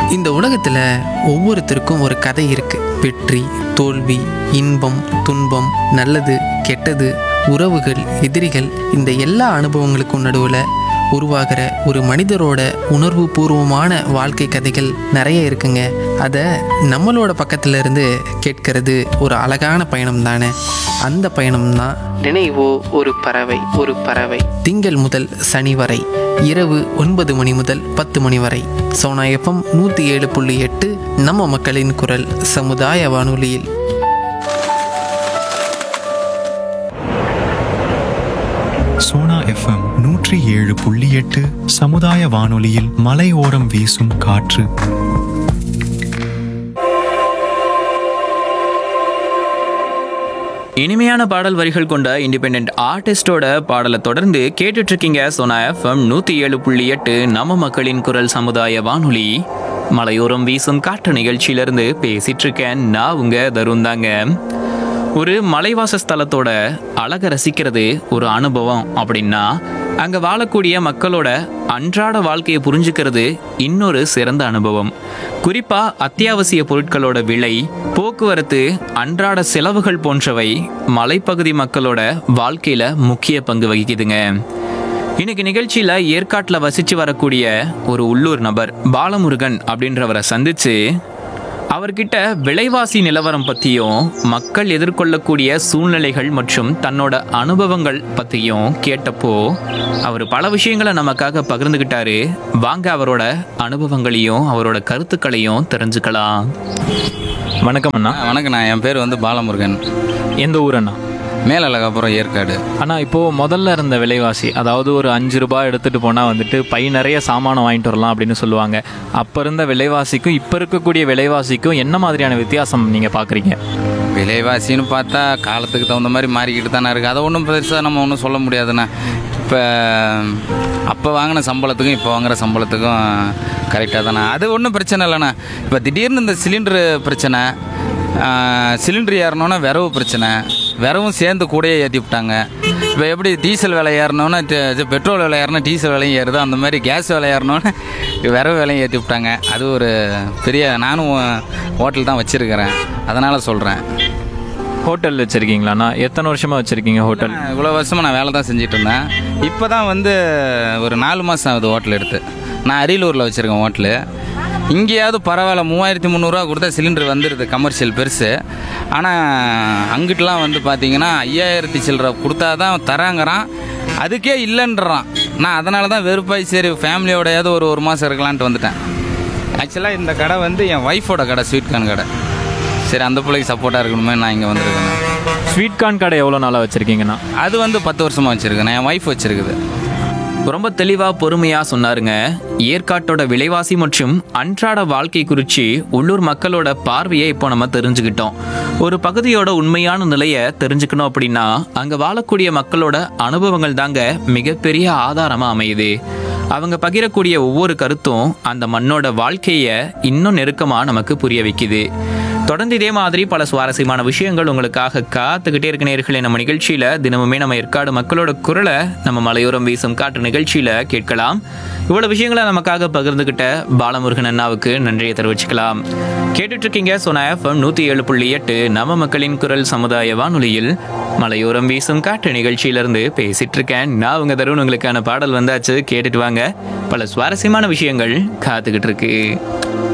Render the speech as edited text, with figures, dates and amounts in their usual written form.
இந்த உலகத்தில் ஒவ்வொருத்தருக்கும் ஒரு கதை இருக்குது. வெற்றி, தோல்வி, இன்பம், துன்பம், நல்லது, கெட்டது, உறவுகள், எதிரிகள், இந்த எல்லா அனுபவங்களுக்கும் நடுவில் உருவாகிற ஒரு மனிதரோட உணர்வு பூர்வமான வாழ்க்கை கதைகள் நிறைய இருக்குங்க. அதை நம்மளோட பக்கத்துல இருந்து கேட்கறது ஒரு அழகான பயணம் தானே. அந்த பயணம் தான் நினைவோ ஒரு பறவை. ஒரு பறவை திங்கள் முதல் சனி வரை இரவு 9 மணி முதல் 10 மணி வரை சோனா எஃப்எம் 107.8 நம்ம மக்களின் குரல் சமுதாய வானொலியில். சோனா எஃப்எம் 107.8 சமுதாய வானொலியில் மலையோரம் வீசும் காற்று. இனிமையான பாடல் வரிகள் கொண்ட இண்டிபெண்டன்ட் ஆர்டிஸ்டோட பாடலை தொடர்ந்து கேட்டுட்டு இருக்கீங்க சோனா எஃப்எம் 107.8 நம்ம மக்களின் குரல் சமுதாய வானொலி. மலையோரம் வீசும் காற்று நிகழ்ச்சியிலிருந்து பேசிட்டு இருக்கேன் நான் உங்க தருண் தாங்க. ஒரு மலைவாச ஸ்தலத்தோட அழகை ரசிக்கிறது ஒரு அனுபவம் அப்படின்னா, அங்கே வாழக்கூடிய மக்களோட அன்றாட வாழ்க்கையை புரிஞ்சுக்கிறது இன்னொரு சிறந்த அனுபவம். குறிப்பாக அத்தியாவசிய பொருட்களோட விலை, போக்குவரத்து, அன்றாட செலவுகள் போன்றவை மலைப்பகுதி மக்களோட வாழ்க்கையில் முக்கிய பங்கு வகிக்குதுங்க. இன்னைக்கு நிகழ்ச்சியில் ஏற்காட்டில் வசித்து வரக்கூடிய ஒரு உள்ளூர் நபர் பாலமுருகன் அப்படின்றவரை சந்தித்து அவர்கிட்ட விலைவாசி நிலவரம் பற்றியும், மக்கள் எதிர்கொள்ளக்கூடிய சூழ்நிலைகள் மற்றும் தன்னோட அனுபவங்கள் பற்றியும் கேட்டப்போ அவர் பல விஷயங்களை நமக்காக பகிர்ந்துக்கிட்டாரு. வாங்க அவரோட அனுபவங்களையும் அவரோட கருத்துக்களையும் தெரிஞ்சுக்கலாம். வணக்கம் அண்ணா. வணக்கண்ணா, என் பேர் பாலமுருகன். எந்த ஊர் அண்ணா? மேலழகாபுரம், ஏற்காடு. ஆனால் இப்போது முதல்ல இருந்த விலைவாசி, அதாவது ஒரு 5 ரூபாய் எடுத்துகிட்டு போனால் வந்துட்டு பை நிறைய சாமானம் வாங்கிட்டு வரலாம் அப்படின்னு சொல்லுவாங்க. அப்போ இருந்த விலைவாசிக்கும் இப்போ இருக்கக்கூடிய விலைவாசிக்கும் என்ன மாதிரியான வித்தியாசம் நீங்கள் பார்க்குறீங்க? விலைவாசின்னு பார்த்தா காலத்துக்கு தகுந்த மாதிரி மாறிக்கிட்டு தானே இருக்குது. அதை ஒன்றும் பெருசாக நம்ம ஒன்றும் சொல்ல முடியாதுண்ணா. இப்போ அப்போ வாங்கின சம்பளத்துக்கும் இப்போ வாங்குகிற சம்பளத்துக்கும் கரெக்டாக தானே. அது ஒன்றும் பிரச்சனை இல்லைண்ணா. இப்போ திடீர்னு இந்த சிலிண்டரு பிரச்சனை, சிலிண்டர் ஏறினோன்னா விரவு பிரச்சனை, விரவும் சேர்ந்து கூடயே ஏற்றி விட்டாங்க. இப்போ எப்படி டீசல் விலை ஏறினோன்னா பெட்ரோல் விலை ஏறினா டீசல் விலையும் ஏறுதோ, அந்த மாதிரி கேஸ் விலை ஏறினோன்னா விரவு விலையும் ஏற்றி விட்டாங்க. அது ஒரு பெரிய, நானும் ஹோட்டல் தான் வச்சுருக்கிறேன், அதனால் சொல்கிறேன். ஹோட்டல் வச்சுருக்கீங்களாண்ணா? எத்தனை வருஷமாக வச்சுருக்கீங்க ஹோட்டல்? இவ்வளோ வருஷமாக நான் வேலை தான் செஞ்சுட்டு இருந்தேன். இப்போ தான் ஒரு 4 மாதம் ஆகுது ஹோட்டல் எடுத்து. நான் அரியலூரில் வச்சுருக்கேன் ஹோட்டலு. இங்கேயாவது பரவாயில்ல, 3300 கொடுத்தா சிலிண்டர் வந்துடுது, கமர்ஷியல் பெருசு. ஆனால் அங்கிட்டலாம் பார்த்தீங்கன்னா 5000 சில்லரை கொடுத்தா தான் தராங்கிறான், அதுக்கே இல்லைன்றான். நான் அதனால தான் வெறுப்பாய் சரி ஃபேமிலியோடையாவது ஒரு மாதம் இருக்கலான்ட்டு வந்துட்டேன். ஆக்சுவலாக இந்த கடை என் ஒய்ஃபோட கடை, ஸ்வீட் கார்ன் கடை. சரி, அந்த பிள்ளைக்கு சப்போர்ட்டாக இருக்கணுமே நான் இங்கே வந்துருக்கேன். ஸ்வீட் கார்ன் கடை எவ்வளோ நாளாக வச்சுருக்கீங்கண்ணா? அது 10 வருஷமாக வச்சுருக்கேன். என் ஒய்ஃப் வச்சுருக்குது. ரொம்ப தெளிவாக பொறுமையாக சொன்னாருங்க. ஏற்காட்டோட விலைவாசி மற்றும் அன்றாட வாழ்க்கை குறித்து உள்ளூர் மக்களோட பார்வையை இப்போ நம்ம தெரிஞ்சுக்கிட்டோம். ஒரு பகுதியோட உண்மையான நிலையை தெரிஞ்சுக்கணும் அப்படின்னா அங்கே வாழக்கூடிய மக்களோட அனுபவங்கள் தாங்க மிகப்பெரிய ஆதாரமாக அமையுது. அவங்க பகிரக்கூடிய ஒவ்வொரு கருத்தும் அந்த மண்ணோட வாழ்க்கையை இன்னும் நெருக்கமாக நமக்கு புரிய வைக்குது. தொடர்ந்து இதே மாதிரி பல சுவாரஸ்யமான விஷயங்கள் உங்களுக்காக காத்துக்கிட்டே இருக்க நேயர்களே. நம்ம நிகழ்ச்சியில் தினமுமே நம்ம ஏற்காடு மக்களோட குரலை நம்ம மலையோரம் வீசும் காற்று நிகழ்ச்சியில் கேட்கலாம். இவ்வளோ விஷயங்களை நமக்காக பகிர்ந்துக்கிட்ட பாலமுருகன் அண்ணாவுக்கு நன்றியை தெரிவிச்சுக்கலாம். கேட்டுட்டு இருக்கீங்க சோனா எஃப்எம் 107.8 நம்ம மக்களின் குரல் சமுதாய வானொலியில் மலையோரம் வீசும் காற்று நிகழ்ச்சியிலிருந்து பேசிட்டு இருக்கேன் நான் உங்க தருண். உங்களுக்கான பாடல் வந்தாச்சு, கேட்டுட்டு வாங்க. பல சுவாரஸ்யமான விஷயங்கள் காத்துக்கிட்டு இருக்கு.